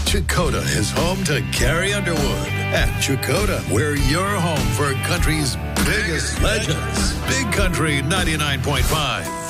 Chakota is home to Carrie Underwood. At Chakota, we're your home for country's biggest legends. Big Country 99.5.